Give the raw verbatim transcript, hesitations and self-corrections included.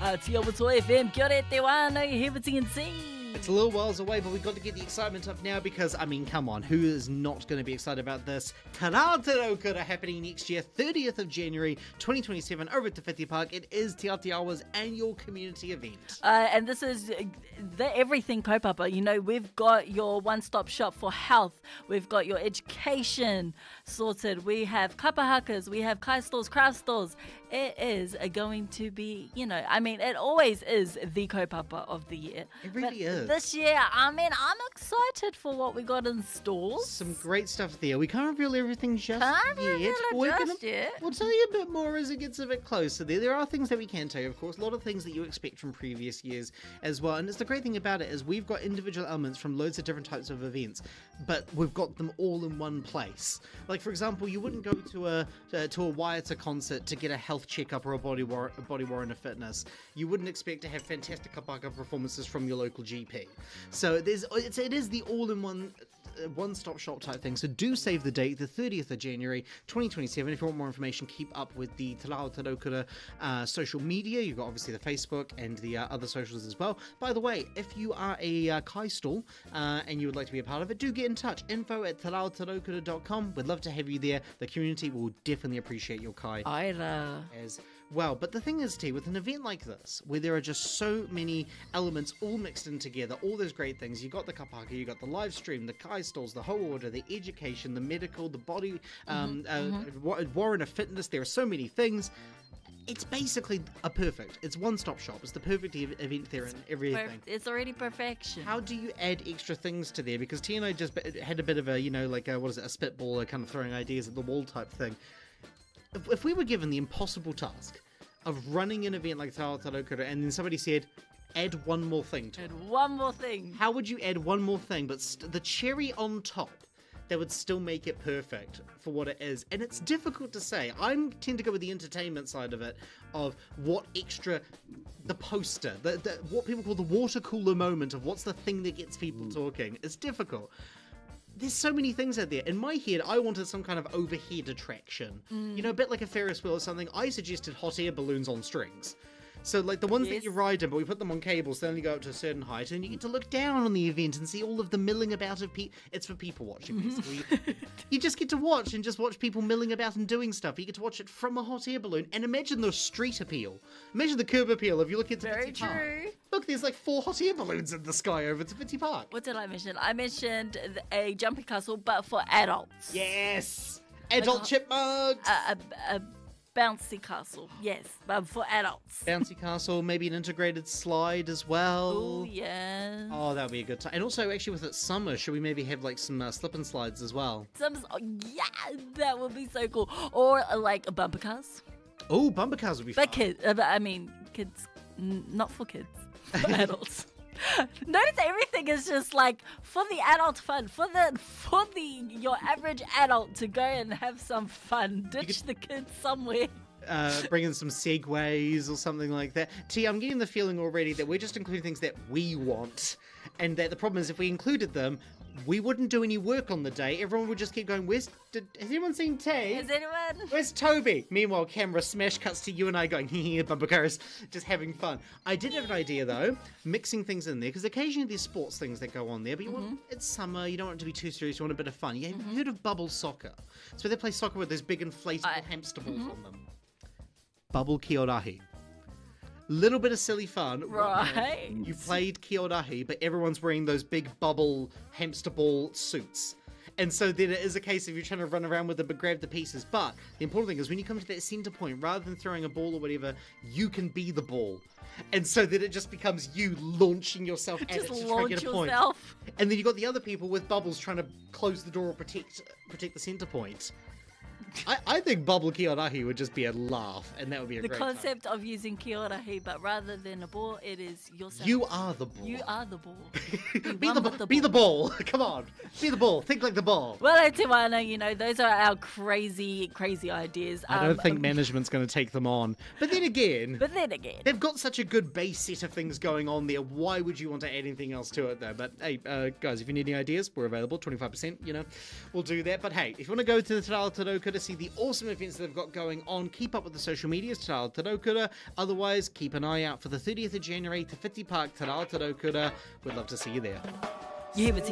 Aotearoa F M, kia ora te wānau, here for T N C. It's a little whiles away, but we've got to get the excitement up now because, I mean, come on, who is not going to be excited about this? Te Rao Te Raukura happening next year, thirtieth of January, twenty twenty-seven, over at the Whiti Park. It is Te Aotearoa's annual community event. Uh, and this is the everything kaupapa. You know, we've got your one-stop shop for health. We've got your education sorted. We have kapahakas. We have kai stores, craft stores. It is going to be, you know, I mean, it always is the kaupapa of the year. It really but is. This year, I mean, I'm excited for what we got in stores. Some great stuff there. We can't reveal everything just Can't yet. reveal it We're just gonna, yet. We'll tell you a bit more as it gets a bit closer there. There are things that we can tell you, of course. A lot of things that you expect from previous years as well. And it's the great thing about it is we've got individual elements from loads of different types of events, but we've got them all in one place. Like, for example, you wouldn't go to a to, to a Waiata concert to get a health checkup or a body war, a body warrant of fitness. You wouldn't expect to have fantastic kapaka performances from your local G P. So there's it's, it is the all-in-one uh, one-stop shop type thing. So do save the date, the thirtieth of January, twenty twenty-seven. If you want more information, keep up with the Te Rao Te Raukura uh, social media. You've got obviously the Facebook and the uh, other socials as well. By the way, if you are a uh, kai stall uh, and you would like to be a part of it, do get in touch. Info at te rao te raukura dot com. We'd love to have you there. The community will definitely appreciate your kai Aira. as well. But the thing is, T, with an event like this, where there are just so many elements all mixed in together, all those great things, you got the kapaka, you got the live stream, the kai stalls, the whole order, the education, the medical, the body, um, Mm-hmm, uh, mm-hmm. wa- warrant of fitness, there are so many things. It's basically a perfect, it's one-stop shop, it's the perfect ev- event there and everything. Perf- it's already perfection. How do you add extra things to there? Because T and I just b- had a bit of a, you know, like, a, what is it, a spitballer kind of throwing ideas at the wall type thing. If, if we were given the impossible task of running an event like Te Rao Te Raukura and then somebody said, add one more thing to it, And one more thing. how would you add one more thing, but st- the cherry on top that would still make it perfect for what it is? And it's difficult to say. I tend to go with the entertainment side of it, of what extra, the poster, the, the what people call the water cooler moment of what's the thing that gets people talking. It's difficult. There's so many things out there. In my head, I wanted some kind of overhead attraction. You know, a bit like a Ferris wheel or something. I suggested hot air balloons on strings. So, like, the ones that Yes. you ride in, but we put them on cables, so they only go up to a certain height, and you get to look down on the event and see all of the milling about of people. It's for people watching, basically. You just get to watch and just watch people milling about and doing stuff. You get to watch it from a hot air balloon. And imagine the street appeal. Imagine the curb appeal if you look at the Very Whiti Park. true. Look, there's like four hot air balloons in the sky over to Whiti Park. What did I mention? I mentioned th- a jumping castle, but for adults. Yes! Adult Like a- chipmunks! A, a, a bouncy castle, yes, but for adults. Bouncy castle, maybe an integrated slide as well. Oh, yes. Oh, that would be a good time. And also, actually, with it summer, should we maybe have like some uh, slip and slides as well? Some, oh, yeah, that would be so cool. Or uh, like a bumper cars. Oh, bumper cars would be fun. But kids, uh, but I mean, kids, n- not for kids, for adults. Notice everything is just like for the adult fun, for the for the your average adult to go and have some fun. Ditch could- the kids somewhere. Uh, bring in some segways or something like that. T, I'm getting the feeling already that we're just including things that we want, and that the problem is if we included them, we wouldn't do any work on the day. Everyone would just keep going, where's... Did, has anyone seen T? Is anyone? Where's Toby? Meanwhile, camera smash cuts to you and I going, hee bumper cars, just having fun. I did have an idea, though, mixing things in there, because occasionally there's sports things that go on there, but you want, it's summer, you don't want it to be too serious, you want a bit of fun. You have heard of bubble soccer? So they play soccer with those big inflatable I- hamster balls on them. Bubble Kiorahi. Little bit of silly fun. Right. You played Kiorahi, but everyone's wearing those big bubble hamster ball suits. And so then it is a case of you're trying to run around with them but grab the pieces. But the important thing is when you come to that center point, rather than throwing a ball or whatever, you can be the ball. And so then it just becomes you launching yourself at Just it to try and launch get a point. yourself. And then you got the other people with bubbles trying to close the door or protect protect the center point. I, I think Bubble Kiorahi would just be a laugh, and that would be a The great concept of using kiorahi, but rather than a ball, it is yourself. time. You are the ball. You are the ball. be one the, with b- the be the ball. Come on, be the ball. Think like the ball. Well, at Tiwana, you know, those are our crazy, crazy ideas. I don't Um, think management's going to take them on. But then again, But then again, they've got such a good base set of things going on there. Why would you want to add anything else to it, though? But hey, uh, guys, if you need any ideas, we're available. twenty-five percent, you know, we'll do that. But hey, if you want to go to the Te Rao Te Raukura, see the awesome events that they've got going on, keep up with the social medias, Te Rao Te Raukura. Otherwise, keep an eye out for the thirtieth of January, Te Whiti Park, Te Rao Te Raukura. We'd love to see you there. You hear